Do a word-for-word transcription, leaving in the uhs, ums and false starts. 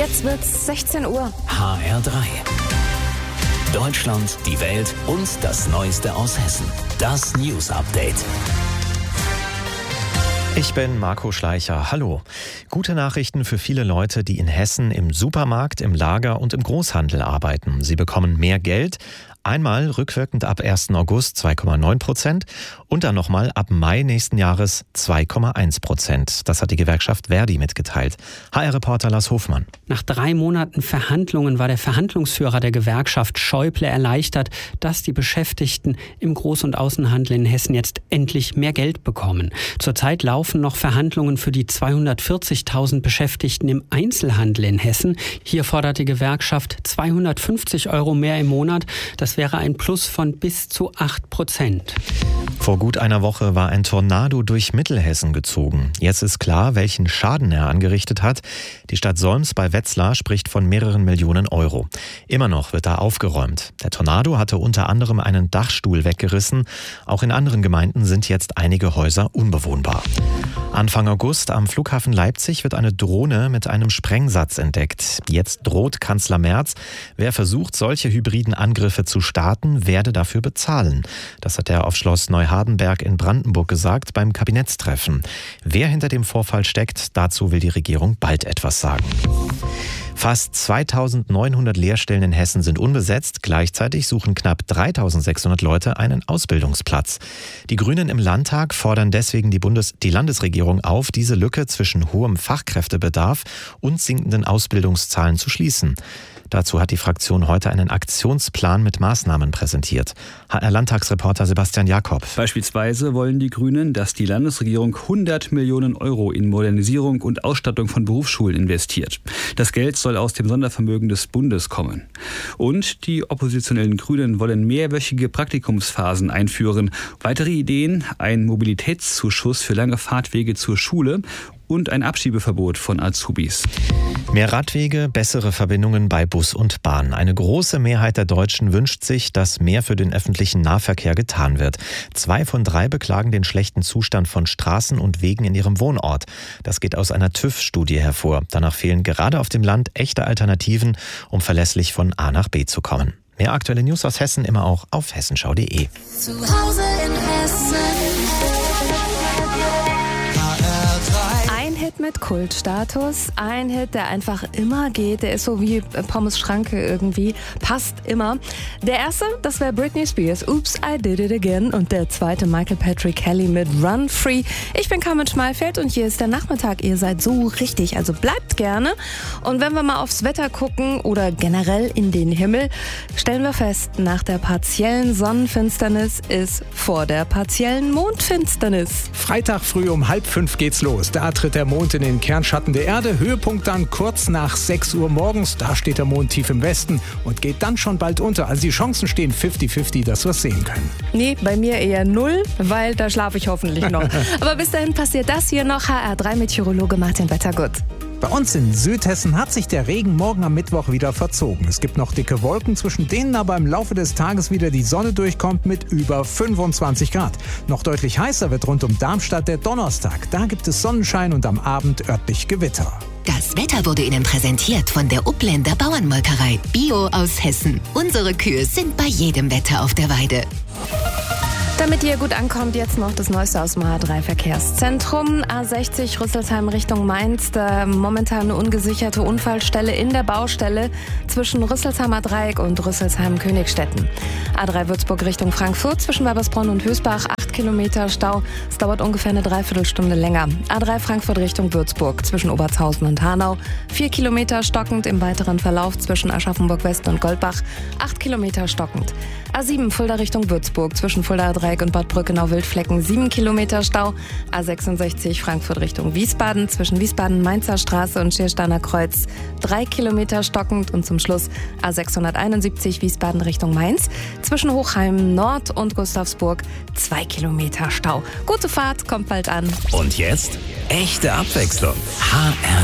Jetzt wird's sechzehn Uhr. H R drei. Deutschland, die Welt und das Neueste aus Hessen. Das News Update. Ich bin Marco Schleicher. Hallo. Gute Nachrichten für viele Leute, die in Hessen im Supermarkt, im Lager und im Großhandel arbeiten. Sie bekommen mehr Geld. Einmal rückwirkend ab ersten August zwei Komma neun Prozent und dann nochmal ab Mai nächsten Jahres zwei Komma eins Prozent. Das hat die Gewerkschaft Verdi mitgeteilt. H R-Reporter Lars Hofmann. Nach drei Monaten Verhandlungen war der Verhandlungsführer der Gewerkschaft Schäuble erleichtert, dass die Beschäftigten im Groß- und Außenhandel in Hessen jetzt endlich mehr Geld bekommen. Zurzeit laufen noch Verhandlungen für die zweihundertvierzigtausend Beschäftigten im Einzelhandel in Hessen. Hier fordert die Gewerkschaft zweihundertfünfzig Euro mehr im Monat. Das Das wäre ein Plus von bis zu acht Prozent. Vor gut einer Woche war ein Tornado durch Mittelhessen gezogen. Jetzt ist klar, welchen Schaden er angerichtet hat. Die Stadt Solms bei Wetzlar spricht von mehreren Millionen Euro. Immer noch wird da aufgeräumt. Der Tornado hatte unter anderem einen Dachstuhl weggerissen. Auch in anderen Gemeinden sind jetzt einige Häuser unbewohnbar. Anfang August am Flughafen Leipzig wird eine Drohne mit einem Sprengsatz entdeckt. Jetzt droht Kanzler Merz, wer versucht, solche hybriden Angriffe zu starten, werde dafür bezahlen. Das hat er auf Schloss Neuhardenberg in Brandenburg gesagt beim Kabinettstreffen. Wer hinter dem Vorfall steckt, dazu will die Regierung bald etwas sagen. Fast zweitausendneunhundert Lehrstellen in Hessen sind unbesetzt. Gleichzeitig suchen knapp dreitausendsechshundert Leute einen Ausbildungsplatz. Die Grünen im Landtag fordern deswegen die, Bundes- die Landesregierung auf, diese Lücke zwischen hohem Fachkräftebedarf und sinkenden Ausbildungszahlen zu schließen. Dazu hat die Fraktion heute einen Aktionsplan mit Maßnahmen präsentiert. H R-Landtagsreporter Sebastian Jakob. Beispielsweise wollen die Grünen, dass die Landesregierung hundert Millionen Euro in Modernisierung und Ausstattung von Berufsschulen investiert. Das Geld soll aus dem Sondervermögen des Bundes kommen. Und die oppositionellen Grünen wollen mehrwöchige Praktikumsphasen einführen. Weitere Ideen: ein Mobilitätszuschuss für lange Fahrtwege zur Schule und ein Abschiebeverbot von Azubis. Mehr Radwege, bessere Verbindungen bei Bus und Bahn. Eine große Mehrheit der Deutschen wünscht sich, dass mehr für den öffentlichen Nahverkehr getan wird. Zwei von drei beklagen den schlechten Zustand von Straßen und Wegen in ihrem Wohnort. Das geht aus einer TÜV-Studie hervor. Danach fehlen gerade auf dem Land echte Alternativen, um verlässlich von A nach B zu kommen. Mehr aktuelle News aus Hessen immer auch auf hessenschau punkt de. Zu Hause in Hessen. Mit Kultstatus. Ein Hit, der einfach immer geht. Der ist so wie Pommes Schranke irgendwie. Passt immer. Der erste, das wäre Britney Spears. Oops, I did it again. Und der zweite Michael Patrick Kelly mit Run Free. Ich bin Carmen Schmalfeld und hier ist der Nachmittag. Ihr seid so richtig, also bleibt gerne. Und wenn wir mal aufs Wetter gucken oder generell in den Himmel, stellen wir fest, nach der partiellen Sonnenfinsternis ist vor der partiellen Mondfinsternis. Freitag früh um halb fünf geht's los. Da tritt der Mond in den Kernschatten der Erde. Höhepunkt dann kurz nach sechs Uhr morgens. Da steht der Mond tief im Westen und geht dann schon bald unter. Also die Chancen stehen fünfzig fünfzig, dass wir es sehen können. Nee, bei mir eher null, weil da schlafe ich hoffentlich noch. Aber bis dahin passiert das hier noch. H R drei Meteorologe Martin Wettergut. Bei uns in Südhessen hat sich der Regen morgen am Mittwoch wieder verzogen. Es gibt noch dicke Wolken, zwischen denen aber im Laufe des Tages wieder die Sonne durchkommt mit über fünfundzwanzig Grad. Noch deutlich heißer wird rund um Darmstadt der Donnerstag. Da gibt es Sonnenschein und am Abend örtlich Gewitter. Das Wetter wurde Ihnen präsentiert von der Upländer Bauernmolkerei. Bio aus Hessen. Unsere Kühe sind bei jedem Wetter auf der Weide. Damit ihr gut ankommt, jetzt noch das Neueste aus dem H R drei Verkehrszentrum. A sechzig Rüsselsheim Richtung Mainz. Da momentan eine ungesicherte Unfallstelle in der Baustelle zwischen Rüsselsheimer Dreieck und Rüsselsheim-Königstetten. A drei Würzburg Richtung Frankfurt zwischen Weibersbronn und Hösbach. acht Kilometer Stau. Es dauert ungefähr eine Dreiviertelstunde länger. A drei Frankfurt Richtung Würzburg zwischen Obertshausen und Hanau. vier Kilometer stockend im weiteren Verlauf zwischen Aschaffenburg West und Goldbach. acht Kilometer stockend. A sieben Fulda Richtung Würzburg zwischen Fulda Dreieck und Bad Brückenau-Wildflecken sieben Kilometer Stau. A sechsundsechzig Frankfurt Richtung Wiesbaden zwischen Wiesbaden-Mainzer Straße und Schiersteiner Kreuz drei Kilometer stockend. Und zum Schluss A sechshunderteinundsiebzig Wiesbaden Richtung Mainz zwischen Hochheim Nord und Gustavsburg zwei Kilometer Stau. Gute Fahrt, kommt bald an. Und jetzt echte Abwechslung. H R